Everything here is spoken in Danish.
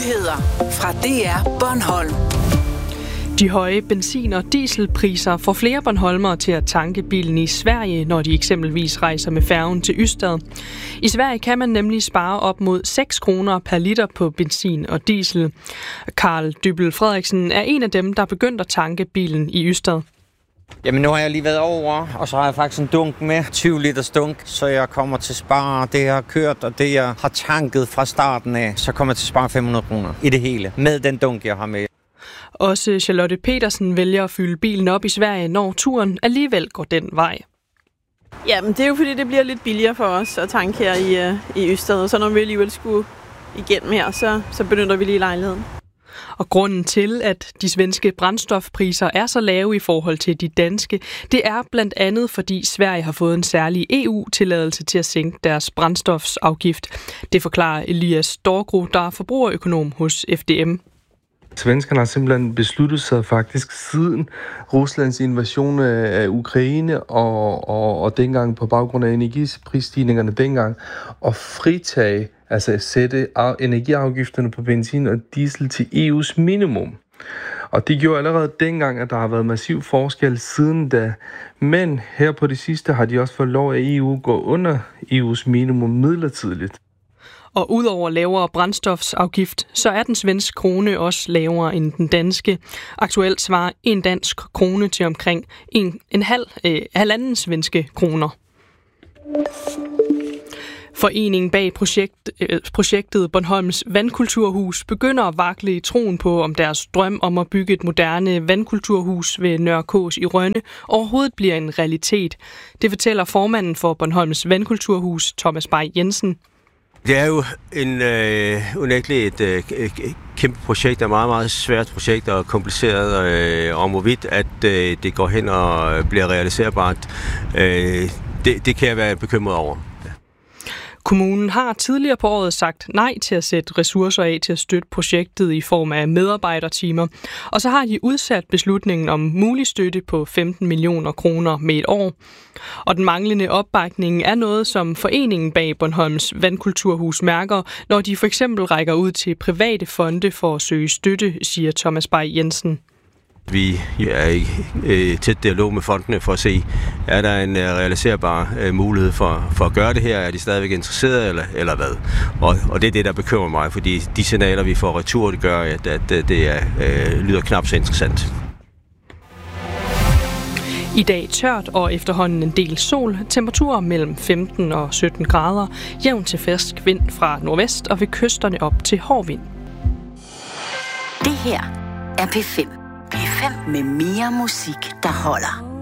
Nyheder fra DR Bornholm. De høje benzin- og dieselpriser får flere bornholmere til at tanke bilen i Sverige, når de eksempelvis rejser med færgen til Ystad. I Sverige kan man nemlig spare op mod 6 kroner per liter på benzin og diesel. Karl Dybel Frederiksen er en af dem, der begyndte at tanke bilen i Ystad. Jamen nu har jeg lige været over, og så har jeg faktisk en dunk med, 20 liters dunk, så jeg kommer til at spare det, jeg har kørt, og det, jeg har tanket fra starten af, så kommer jeg til at spare 500 kroner i det hele, med den dunk, jeg har med. Også Charlotte Petersen vælger at fylde bilen op i Sverige, når turen alligevel går den vej. Jamen det er jo fordi, det bliver lidt billigere for os at tanke her i Ystad, og så når vi alligevel skulle igennem her, så benytter vi lige lejligheden. Og grunden til, at de svenske brændstofpriser er så lave i forhold til de danske, det er blandt andet, fordi Sverige har fået en særlig EU-tilladelse til at sænke deres brændstofsafgift. Det forklarer Elias Dorgro, der er forbrugerøkonom hos FDM. Svenskerne har simpelthen besluttet sig faktisk siden Ruslands invasion af Ukraine og dengang på baggrund af energiprisstigningerne dengang at fritage, altså at sætte energiafgifterne på benzin og diesel til EU's minimum. Og det gjorde allerede dengang, at der har været massiv forskel siden da. Men her på det sidste har de også fået lov af EU gå under EU's minimum midlertidigt. Og udover lavere brændstofsafgift, så er den svenske krone også lavere end den danske. Aktuelt svarer en dansk krone til omkring halvanden svenske kroner. Foreningen bag projektet Bornholms Vandkulturhus begynder at vakle i troen på, om deres drøm om at bygge et moderne vandkulturhus ved Nørre Kås i Rønne overhovedet bliver en realitet. Det fortæller formanden for Bornholms Vandkulturhus, Thomas Bay Jensen. Det er jo unægteligt et kæmpe projekt, et meget, meget svært projekt og kompliceret, og hvorvidt at det går hen og bliver realiserbart, det kan jeg være bekymret over. Kommunen har tidligere på året sagt nej til at sætte ressourcer af til at støtte projektet i form af medarbejdertimer, og så har de udsat beslutningen om mulig støtte på 15 millioner kroner med et år. Og den manglende opbakning er noget, som foreningen bag Bornholms Vandkulturhus mærker, når de for eksempel rækker ud til private fonde for at søge støtte, siger Thomas Bay Jensen. Vi er i tæt dialog med fondene for at se, er der en realiserbar mulighed for at gøre det her? Er de stadigvæk interesserede, eller hvad? Og det er det, der bekymrer mig, fordi de signaler, vi får retur, det gør, at det lyder knap så interessant. I dag tørt og efterhånden en del sol. Temperaturer mellem 15 og 17 grader. Jævn til frisk vind fra nordvest og ved kysterne op til hård vind. Det her er P5. P5 med mere musik, der holder.